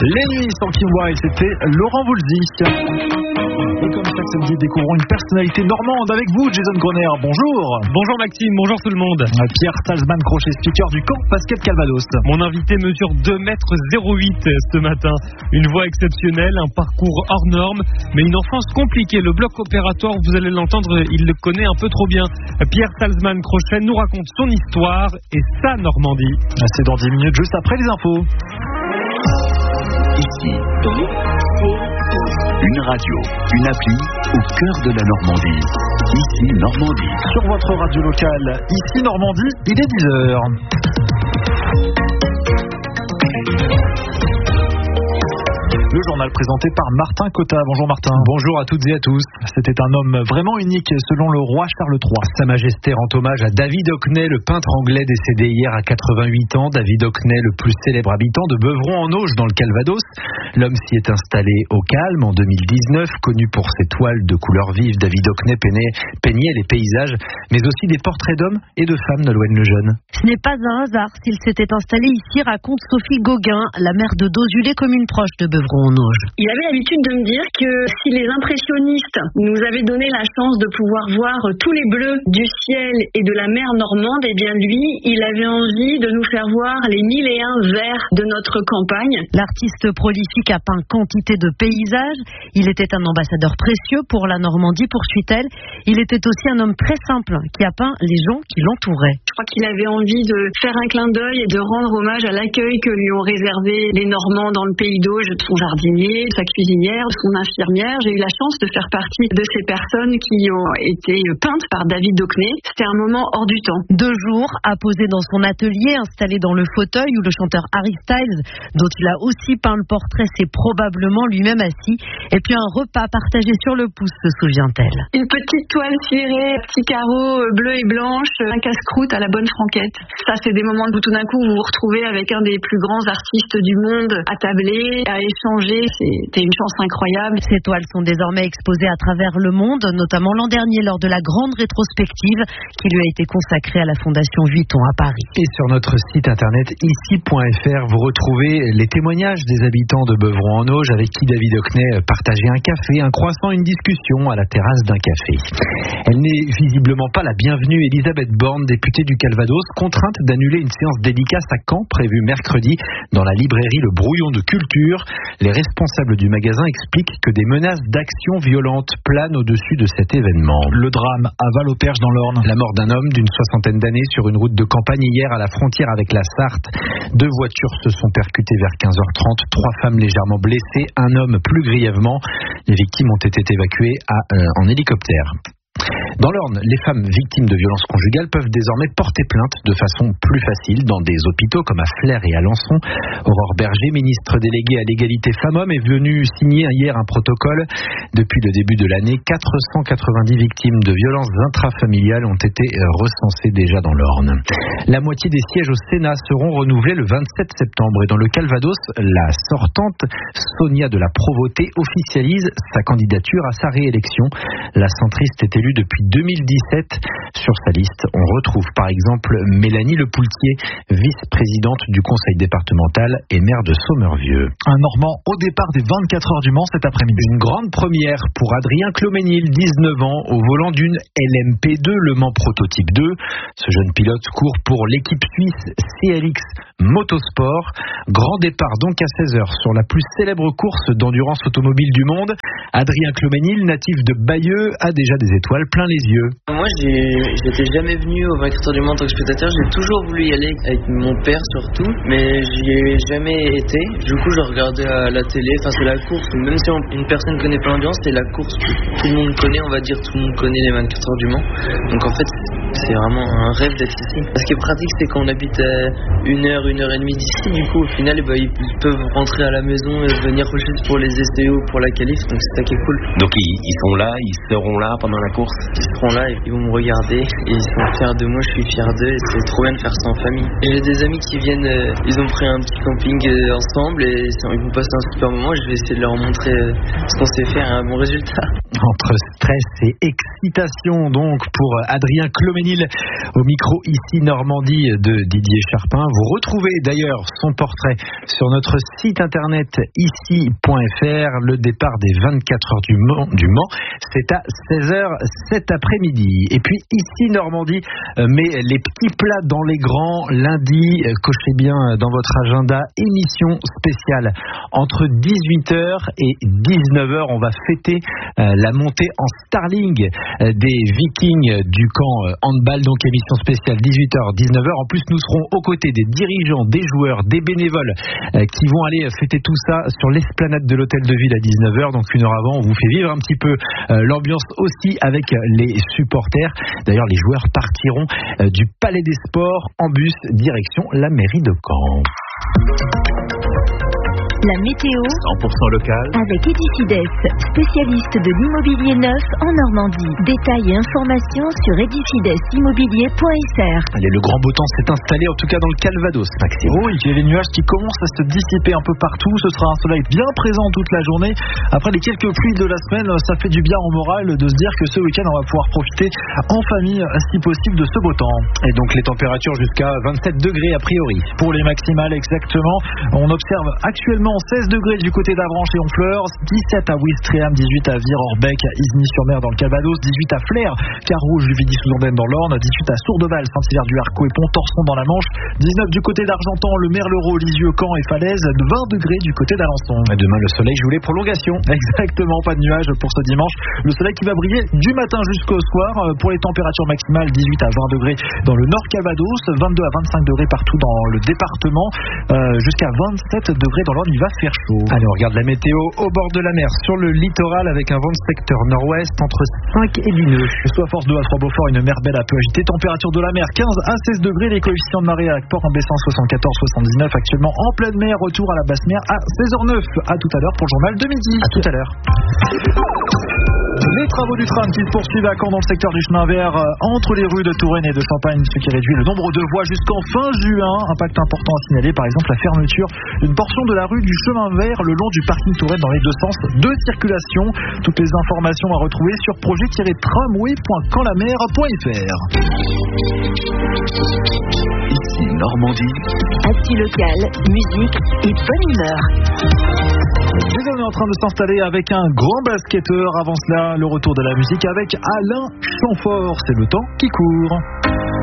Les nuits sans Kim Wilde, c'était Laurent Voulzy. Et comme chaque samedi, découvrons une personnalité normande avec vous, Jason Groner. Bonjour. Bonjour Maxime, bonjour tout le monde. Pierre Salzman, crochet speaker du camp basket Calvados. Mon invité mesure 2,08 m ce matin. Une voix exceptionnelle, un parcours hors norme, mais une enfance compliquée. Le bloc opératoire, vous allez l'entendre, il le connaît un peu trop bien. Pierre Salzman, crochet, nous raconte son histoire et sa Normandie. C'est dans 10 minutes, juste après les infos. Ici, une radio, une appli au cœur de la Normandie. Ici, Normandie. Sur votre radio locale, ici Normandie, il est 10h. Le journal présenté par Martin Cotta. Bonjour Martin. Bonjour à toutes et à tous. C'était un homme vraiment unique selon le roi Charles III. Sa Majesté rend hommage à David Hockney, le peintre anglais décédé hier à 88 ans. David Hockney, le plus célèbre habitant de Beuvron-en-Auge dans le Calvados. L'homme s'y est installé au calme en 2019. Connu pour ses toiles de couleurs vives, David Hockney peignait les paysages, mais aussi des portraits d'hommes et de femmes, Nolwenn Lejeune. Ce n'est pas un hasard s'il s'était installé ici, raconte Sophie Gauguin, la maire de Dozulé, commune proche de Beuvron. Il avait l'habitude de me dire que si les impressionnistes nous avaient donné la chance de pouvoir voir tous les bleus du ciel et de la mer normande, eh bien lui, il avait envie de nous faire voir les 1001 verts de notre campagne. L'artiste prolifique a peint quantité de paysages. Il était un ambassadeur précieux pour la Normandie, poursuit-elle. Il était aussi un homme très simple qui a peint les gens qui l'entouraient. Je crois qu'il avait envie de faire un clin d'œil et de rendre hommage à l'accueil que lui ont réservé les Normands dans le pays d'Auge, de son jardinier, de sa cuisinière, de son infirmière. J'ai eu la chance de faire partie de ces personnes qui ont été peintes par David Hockney. C'était un moment hors du temps. 2 jours à poser dans son atelier, installé dans le fauteuil où le chanteur Harry Styles, dont il a aussi peint le portrait, s'est probablement lui-même assis. Et puis un repas partagé sur le pouce, se souvient-elle. Une petite toile cirée, petits carreaux bleus et blanches, un casse-croûte à la bonne franquette. Ça, c'est des moments où tout d'un coup vous vous retrouvez avec un des plus grands artistes du monde à tabler, à échanger. C'était une chance incroyable. Ces toiles sont désormais exposées à travers le monde, notamment l'an dernier lors de la grande rétrospective qui lui a été consacrée à la Fondation Vuitton à Paris. Et sur notre site internet ici.fr, vous retrouvez les témoignages des habitants de Beuvron-en-Auge avec qui David Hockney partageait un café, un croissant, une discussion à la terrasse d'un café. Elle n'est visiblement pas la bienvenue. Elisabeth Borne, députée du Calvados, contrainte d'annuler une séance dédicace à Caen prévue mercredi dans la librairie Le Brouillon de Culture. Les responsables du magasin expliquent que des menaces d'action violente planent au-dessus de cet événement. Le drame à Val-au-Perche dans l'Orne. La mort d'un homme d'une 60aine d'années sur une route de campagne hier à la frontière avec la Sarthe. 2 voitures se sont percutées vers 15h30. 3 femmes légèrement blessées, un homme plus grièvement. Les victimes ont été évacuées en hélicoptère. Dans l'Orne, les femmes victimes de violences conjugales peuvent désormais porter plainte de façon plus facile dans des hôpitaux comme à Flers et à Alençon. Aurore Berger, ministre déléguée à l'égalité femmes-hommes, est venue signer hier un protocole. Depuis le début de l'année, 490 victimes de violences intrafamiliales ont été recensées déjà dans l'Orne. La moitié des sièges au Sénat seront renouvelés le 27 septembre. Et dans le Calvados, la sortante Sonia de la Provôté officialise sa candidature à sa réélection. La centriste est élue depuis 2017. Sur sa liste, on retrouve par exemple Mélanie Lepoultier, vice-présidente du conseil départemental et maire de Sommervieux. Un Normand au départ des 24 heures du Mans cet après-midi. Une grande première pour Adrien Cloménil, 19 ans, au volant d'une LMP2, Le Mans Prototype 2. Ce jeune pilote court pour l'équipe suisse CLX Motorsport. Grand départ donc à 16h sur la plus célèbre course d'endurance automobile du monde. Adrien Cloménil, natif de Bayeux, a déjà des étoiles plein les yeux. Moi, j'étais jamais venu au 24 heures du Mans en tant que spectateur. J'ai toujours voulu y aller avec mon père surtout, mais j'y ai jamais été. Du coup, je regardais à la télé. Enfin, c'est la course. Même si une personne connaît pas l'ambiance, c'est la course que tout le monde connaît. On va dire tout le monde connaît les 24 heures du Mans. Donc en fait, c'est vraiment un rêve d'être ici. Ce qui est pratique, c'est qu'on habite à 1h et demie d'ici. Du coup, au final, ils peuvent rentrer à la maison et venir juste pour les essais ou pour la qualif. Donc c'est ça qui est cool. Donc ils sont là, ils seront là pendant la course. Ils seront là, ils vont me regarder et ils sont fiers de moi, je suis fier d'eux et c'est trop bien de faire ça en famille. Et j'ai des amis qui viennent, ils ont pris un petit camping ensemble et ils vont passer un super moment. Je vais essayer de leur montrer ce qu'on sait faire et un bon résultat. Entre stress et excitation donc pour Adrien Cloménil au micro ici Normandie de Didier Charpin. Vous retrouvez d'ailleurs son portrait sur notre site internet ici.fr. Le départ des 24 heures du Mans, c'est à 16h cet après-midi. Et puis ici Normandie met les petits plats dans les grands. Lundi, cochez bien dans votre agenda, émission spéciale entre 18h et 19h. On va fêter la montée en Starling des Vikings du camp handball, donc émission spéciale 18h-19h. En plus, nous serons aux côtés des dirigeants, des joueurs, des bénévoles qui vont aller fêter tout ça sur l'esplanade de l'hôtel de ville à 19h. Donc une heure avant, on vous fait vivre un petit peu l'ambiance aussi avec les supporters. D'ailleurs, les joueurs partiront du Palais des Sports en bus direction la mairie de Caen. La météo 100% local avec Edicides, spécialiste de l'immobilier neuf en Normandie. Détails et informations sur edicidesimmobilier.fr. Allez, le grand beau temps s'est installé, en tout cas dans le Calvados, Maxime. Oui, il y a les nuages qui commencent à se dissiper un peu partout. Ce sera un soleil bien présent toute la journée. Après les quelques pluies de la semaine, ça fait du bien au moral de se dire que ce week-end, on va pouvoir profiter en famille, si possible, de ce beau temps. Et donc les températures jusqu'à 27 degrés a priori. Pour les maximales, exactement. On observe actuellement 16 degrés du côté d'Avranches et Honfleur, 17 à Ouistreham, 18 à Vire-Orbec, à Isny-sur-Mer dans le Calvados, 18 à Flers, Carouge, Juvidy-sous-Andaine dans l'Orne, 18 à Sourdeval, Saint-Hilaire-du-Harcouët et Pont-Torson dans la Manche, 19 du côté d'Argentan, le Merlereau, Lisieux, Caen et Falaise, 20 degrés du côté d'Alençon. Et demain le soleil joue les prolongations. Exactement, pas de nuages pour ce dimanche. Le soleil qui va briller du matin jusqu'au soir. Pour les températures maximales, 18 à 20 degrés dans le Nord Calvados, 22 à 25 degrés partout dans le département, jusqu'à 27 degrés dans l'Orne. Il va faire chaud. Allez, on regarde la météo au bord de la mer, sur le littoral, avec un vent de secteur nord-ouest entre 5 et 10 nœuds. Soit force 2 à 3 Beaufort, une mer belle à peu agitée. Température de la mer 15 à 16 degrés. Les coefficients de marée à Port en baissant 74-79. Actuellement en pleine mer. Retour à la basse mer à 16h09. À tout à l'heure pour le journal de midi. À tout à l'heure. Les travaux du tram qui se poursuivent à Caen dans le secteur du chemin vert entre les rues de Touraine et de Champagne, ce qui réduit le nombre de voies jusqu'en fin juin. Impact important à signaler, par exemple la fermeture d'une portion de la rue du chemin vert le long du parking Touraine dans les deux sens de circulation. Toutes les informations à retrouver sur projet-tramway.canlamer.fr. Ici Normandie. Actu locale, musique et bonne humeur. Mais on est en train de s'installer avec un grand basketteur. Avant cela, le retour de la musique avec Alain Chamfort. C'est le temps qui court.